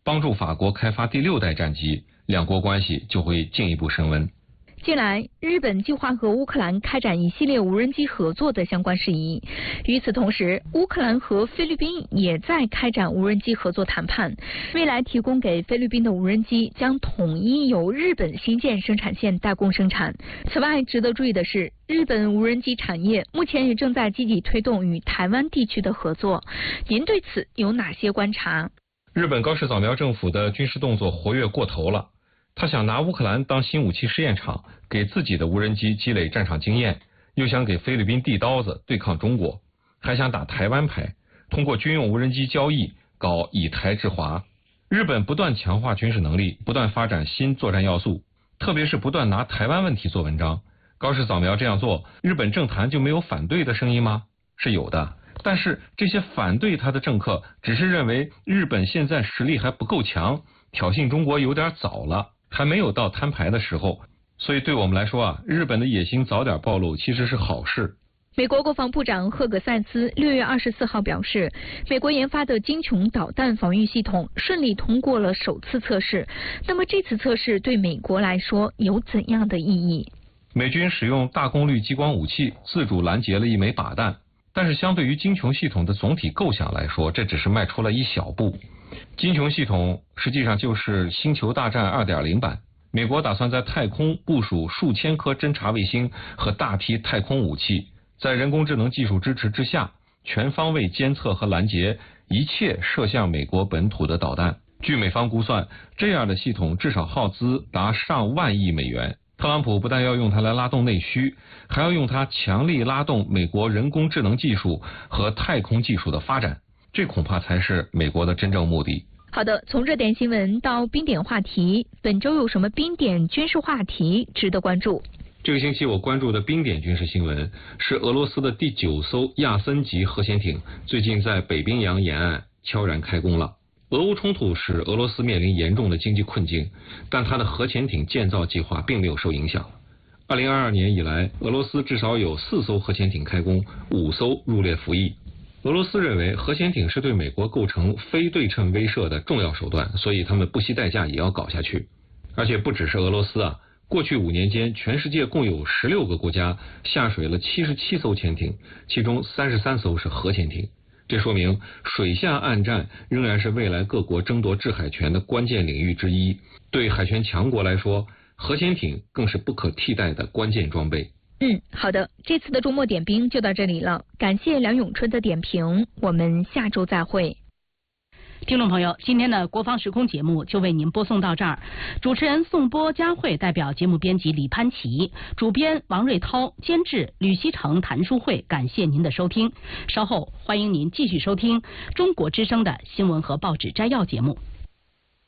帮助法国开发第6代战机，两国关系就会进一步升温。 近来，日本计划和乌克兰开展一系列无人机合作的相关事宜。与此同时，乌克兰和菲律宾也在开展无人机合作谈判。未来提供给菲律宾的无人机将统一由日本新建生产线代工生产。此外，值得注意的是，日本无人机产业目前也正在积极推动与台湾地区的合作。您对此有哪些观察？ 日本高市早苗政府的军事动作活跃过头了。他想拿乌克兰当新武器试验场，给自己的无人机积累战场经验，又想给菲律宾递刀子对抗中国，还想打台湾牌，通过军用无人机交易搞以台制华。日本不断强化军事能力，不断发展新作战要素，特别是不断拿台湾问题做文章。高市早苗这样做，日本政坛就没有反对的声音吗？是有的，但是这些反对他的政客只是认为日本现在实力还不够强，挑衅中国有点早了，还没有到摊牌的时候。所以对我们来说啊，日本的野心早点暴露其实是好事。 美国国防部长赫格塞斯6月24号表示，美国研发的精穹导弹防御系统顺利通过了首次测试。那么这次测试对美国来说有怎样的意义？ 美军使用大功率激光武器自主拦截了一枚靶弹，但是相对于精穹系统的总体构想来说，这只是迈出了一小步。精穹系统实际上就是星球大战 2.0 版。美国打算在太空部署数千颗侦察卫星和大批太空武器，在人工智能技术支持之下，全方位监测和拦截一切射向美国本土的导弹。据美方估算，这样的系统至少耗资达上万亿美元。特朗普不但要用它来拉动内需，还要用它强力拉动美国人工智能技术和太空技术的发展，这恐怕才是美国的真正目的。 好的，从热点新闻到冰点话题，本周有什么冰点军事话题值得关注？ 这个星期我关注的冰点军事新闻是俄罗斯的第9艘亚森级核潜艇最近在北冰洋沿岸悄然开工了。俄乌冲突使俄罗斯面临严重的经济困境，但它的核潜艇建造计划并没有受影响。2022年以来，俄罗斯至少有4艘核潜艇开工，5艘入列服役。俄罗斯认为核潜艇是对美国构成非对称威慑的重要手段，所以他们不惜代价也要搞下去。而且不只是俄罗斯啊，过去5年间，全世界共有16个国家下水了77艘潜艇，其中33艘是核潜艇。这说明水下岸战仍然是未来各国争夺制海权的关键领域之一。对海权强国来说，核潜艇更是不可替代的关键装备。 好的，这次的周末点兵就到这里了，感谢梁永春的点评，我们下周再会。 听众朋友，今天的国防时空节目就为您播送到这儿。主持人宋波、佳慧代表节目编辑李潘琪，主编王瑞涛，监制吕希成、谭淑慧，感谢您的收听。稍后欢迎您继续收听中国之声的新闻和报纸摘要节目。